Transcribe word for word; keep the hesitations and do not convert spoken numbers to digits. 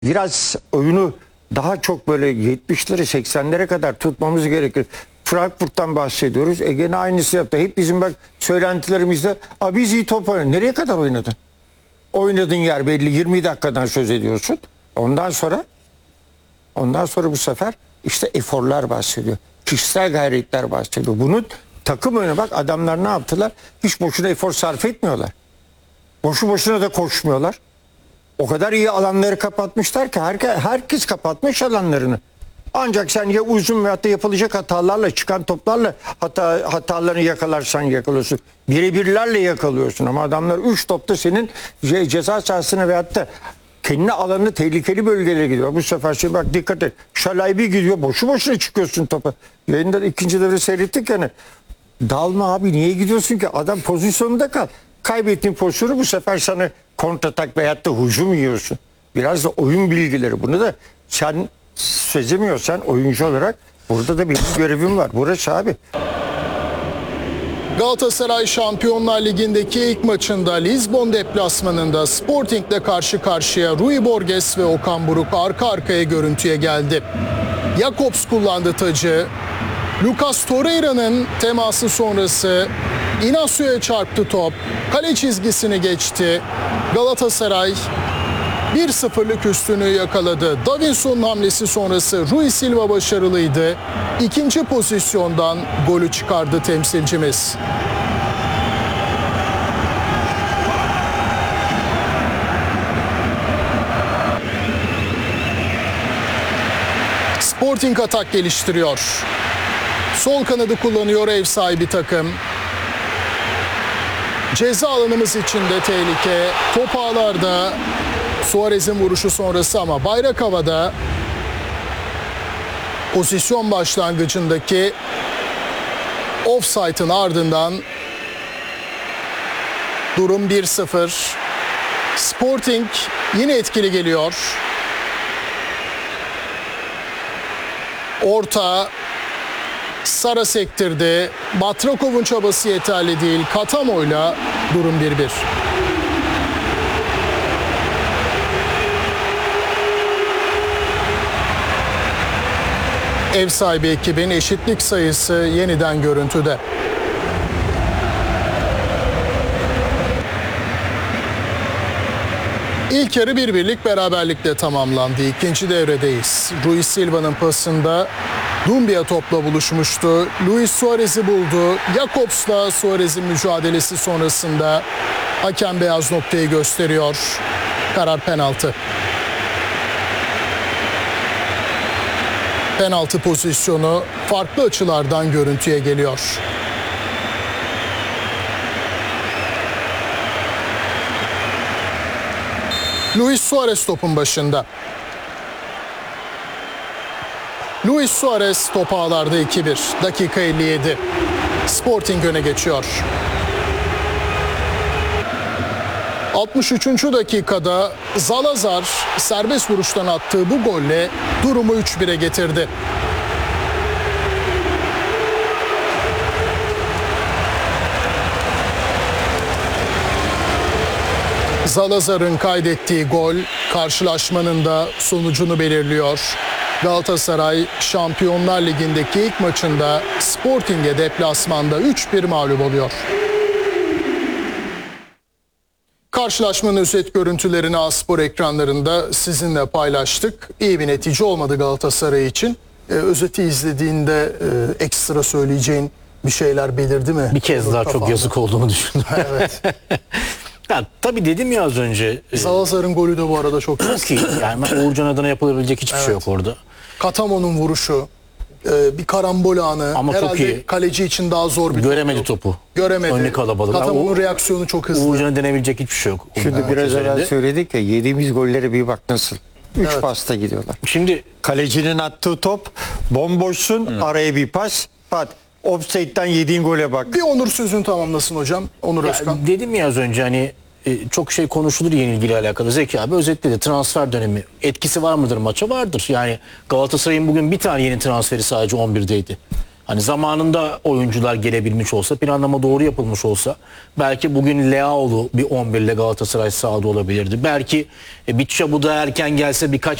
biraz oyunu daha çok böyle yetmişlere seksenlere kadar tutmamız gerekir. Frankfurt'tan bahsediyoruz. E gene aynısı yaptı. Hep bizim bak söylentilerimizde abi biz iyi top oynadık. Nereye kadar oynadın? Oynadığın yer belli. yirmi dakikadan söz ediyorsun. Ondan sonra ondan sonra bu sefer işte eforlar bahsediyor. Kişisel gayretler bahsediyor. Bunun takım oyunu bak adamlar ne yaptılar? Hiç boşuna efor sarf etmiyorlar. Boşu boşuna da koşmuyorlar. O kadar iyi alanları kapatmışlar ki herkes, herkes kapatmış alanlarını. Ancak sen ya uzun veyahut da yapılacak hatalarla çıkan toplarla hata, hatalarını yakalarsan yakalıyorsun. Birebirlerle yakalıyorsun ama adamlar üç topta senin ce, ceza sahasına veyahut da kendi alanı tehlikeli bölgelere gidiyor. Bu sefer şey bak dikkat et. Şalay bir gidiyor boşu boşuna çıkıyorsun topa. Yayında ikinci devre seyrettik yani. Dalma abi niye gidiyorsun ki? Adam pozisyonunda kal. Kaybettiğin pozisyonu bu sefer sana kontratak veyahut da hücum yiyorsun. Biraz da oyun bilgileri. Bunu da sen sezemiyorsan oyuncu olarak burada da benim görevim var. Burası abi. Galatasaray Şampiyonlar Ligi'ndeki ilk maçında Lizbon deplasmanında Sporting'le karşı karşıya Rui Borges ve Okan Buruk arka arkaya görüntüye geldi. Jakobs kullandı tacı. Lucas Torreira'nın teması sonrası Inasu'ya çarptı top. Kale çizgisini geçti. Galatasaray bir sıfırlık üstünlüğü yakaladı. Davinson'un hamlesi sonrası Rui Silva başarılıydı. İkinci pozisyondan golü çıkardı temsilcimiz. Sporting atak geliştiriyor. Sol kanadı kullanıyor ev sahibi takım. Ceza alanımız içinde tehlike. Top ağlarda. Suarez'in vuruşu sonrası ama bayrak havada. Pozisyon başlangıcındaki offside'ın ardından durum bir sıfır. Sporting yine etkili geliyor. Orta Sara sektirdi. Batrakov'un çabası yeterli değil. Katamo'yla durum bir bir. Ev sahibi ekibin eşitlik sayısı yeniden görüntüde. İlk yarı bir birlik beraberlikle tamamlandı. İkinci devredeyiz. Rui Silva'nın pasında Doumbia topla buluşmuştu. Luis Suarez'i buldu. Jakobs'la Suarez'in mücadelesi sonrasında hakem beyaz noktayı gösteriyor. Karar penaltı. Penaltı pozisyonu farklı açılardan görüntüye geliyor. Luis Suarez topun başında. Luis Suarez top ağlarda iki bir. Dakika elli yedi. Sporting öne geçiyor. altmış üçüncü dakikada Zalazar serbest vuruştan attığı bu golle durumu üç bire getirdi. Zalazar'ın kaydettiği gol karşılaşmanın da sonucunu belirliyor. Galatasaray Şampiyonlar Ligi'ndeki ilk maçında Sporting'e deplasmanda üç bir mağlup oluyor. Karşılaşmanın özet görüntülerini A-Spor ekranlarında sizinle paylaştık. İyi bir netice olmadı Galatasaray için. Ee, özeti izlediğinde e, ekstra söyleyeceğin bir şeyler belirdi mi? Bir kez Olur daha kafamda. Çok yazık olduğunu düşündüm. Evet. Ya, tabii dedim ya az önce. Zalazar'ın golü de bu arada çok iyi. Yani Uğurcan adına yapılabilecek hiçbir evet. şey yok orada. Katamo'nun vuruşu. Ee, bir karambol anı. Ama herhalde çok iyi. Kaleci için daha zor bir Göremedi top. topu. Göremedi. Önlü kalabalık. Katamo'nun reaksiyonu çok hızlı. Uğurcan'a denebilecek hiçbir şey yok. Şimdi evet. biraz evvel söyledik ya yediğimiz gollere bir bak nasıl. Üç evet. pasta gidiyorlar. Şimdi kalecinin attığı top bomboşsun Hı. araya bir pas pat. Offside'den yediğin gole bak. Bir Onur sözünü tamamlasın hocam. Onur ya, Özkan. Dedim ya az önce hani çok şey konuşulur yenilgiyle alakalı. Zeki abi özetledi. Transfer dönemi etkisi var mıdır maça? Vardır. Yani Galatasaray'ın bugün bir tane yeni transferi sadece on birdeydi. Hani zamanında oyuncular gelebilmiş olsa, planlama doğru yapılmış olsa belki bugün Leaoğlu bir on birle Galatasaray sahada olabilirdi. Belki e, Bitşabu da erken gelse birkaç